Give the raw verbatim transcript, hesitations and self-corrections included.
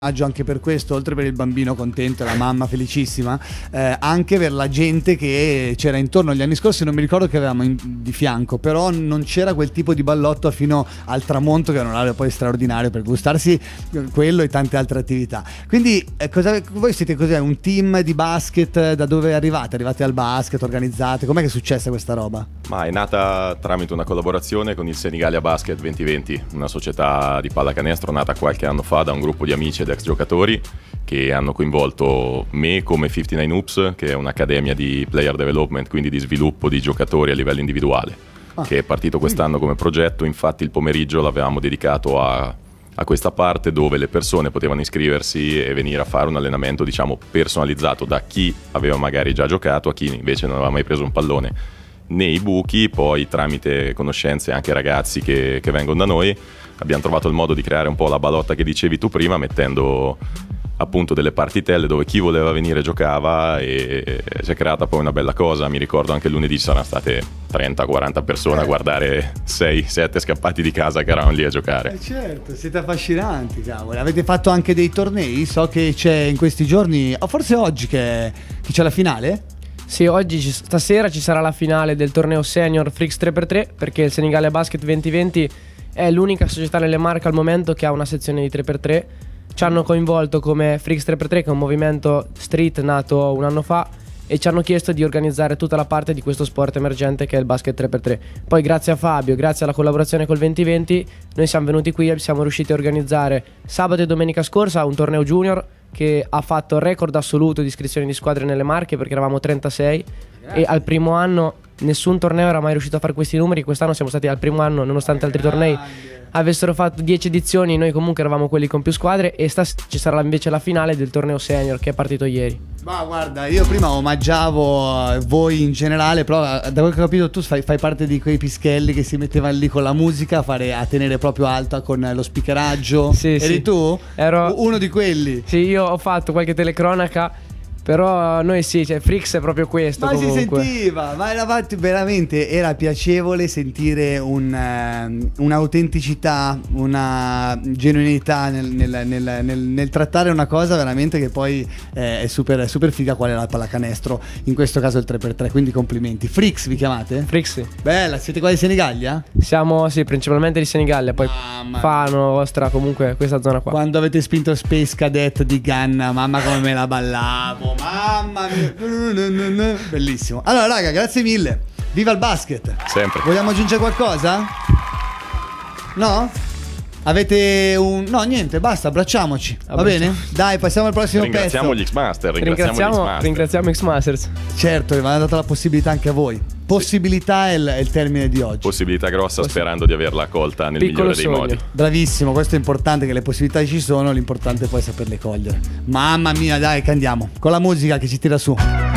Anche per questo, oltre per il bambino contento e la mamma felicissima, eh, anche per la gente che c'era intorno. Gli anni scorsi non mi ricordo che avevamo in, di fianco, però non c'era quel tipo di ballotto fino al tramonto, che è un orario poi straordinario per gustarsi quello e tante altre attività. Quindi eh, cosa, voi siete cos'è? Un team di basket? Da dove arrivate? Arrivate al basket, organizzate? Com'è che è successa questa roba? Ma è nata tramite una collaborazione con il Senigallia Basket duemilaventi, una società di pallacanestro nata qualche anno fa da un gruppo di amici ed ex giocatori che hanno coinvolto me come cinquantanove Hoops, che è un'accademia di player development, quindi di sviluppo di giocatori a livello individuale, ah. che è partito quest'anno come progetto. Infatti il pomeriggio l'avevamo dedicato a, a questa parte dove le persone potevano iscriversi e venire a fare un allenamento, diciamo, personalizzato da chi aveva magari già giocato a chi invece non aveva mai preso un pallone. Nei buchi, poi tramite conoscenze anche ragazzi che, che vengono da noi, abbiamo trovato il modo di creare un po' la balotta che dicevi tu prima, mettendo appunto delle partitelle dove chi voleva venire giocava, e si è creata poi una bella cosa. Mi ricordo anche lunedì saranno state trenta quaranta persone a guardare sei sette scappati di casa che erano lì a giocare. Eh certo, siete affascinanti, cavolo. Avete fatto anche dei tornei? So che c'è in questi giorni, o forse oggi che, che c'è la finale? Sì, oggi, stasera ci sarà la finale del torneo senior Freaks tre per tre, perché il Senigallia Basket duemilaventi è l'unica società nelle Marche al momento che ha una sezione di tre per tre. Ci hanno coinvolto come Freaks tre per tre, che è un movimento street nato un anno fa, e ci hanno chiesto di organizzare tutta la parte di questo sport emergente che è il basket tre per tre. Poi grazie a Fabio, grazie alla collaborazione col duemilaventi, noi siamo venuti qui e siamo riusciti a organizzare sabato e domenica scorsa un torneo junior che ha fatto il record assoluto di iscrizioni di squadre nelle Marche, perché eravamo trentasei. Grazie. E al primo anno nessun torneo era mai riuscito a fare questi numeri. Quest'anno siamo stati al primo anno, nonostante altri tornei avessero fatto dieci edizioni, noi comunque eravamo quelli con più squadre. E stasera ci sarà invece la finale del torneo senior che è partito ieri. Ma guarda, io prima omaggiavo voi in generale, però da quel che ho capito tu fai, fai parte di quei pischelli che si mettevano lì con la musica a, fare, a tenere proprio alta con lo speakeraggio. Sì, Eri sì. tu? Ero uno di quelli. Sì, io ho fatto qualche telecronaca, però noi sì, cioè Freaks è proprio questo. Ma comunque si sentiva, ma eravate veramente, era piacevole sentire un, uh, un'autenticità, una genuinità nel, nel, nel, nel, nel trattare una cosa veramente che poi eh, è super, super figa, qual è la pallacanestro, in questo caso il tre per tre, quindi complimenti. Freaks vi chiamate? Freaks, sì. Bella, siete qua di Senigallia? Siamo, sì, principalmente di Senigallia, poi mamma Fano, vostra, comunque questa zona qua. Quando avete spinto Space Cadet di Ganna, mamma come me la ballavo. Mamma mia, bellissimo. Allora raga, grazie mille. Viva il basket. Sempre. Vogliamo aggiungere qualcosa? No? Avete un... No, niente, basta, abbracciamoci. Va Abbracciamo. bene? Dai, passiamo al prossimo Ringraziamo pezzo. gli X-Master. Ringraziamo, Ringraziamo, gli X-Master. ringraziamo X-Masters. Certo, vi hanno dato la possibilità anche a voi. Possibilità è il, è il termine di oggi. Possibilità grossa, sperando di averla colta nel Piccolo migliore dei sogno. modi. Bravissimo, questo è importante, che le possibilità ci sono, l'importante è poi saperle cogliere. Mamma mia, dai, che andiamo con la musica che ci tira su.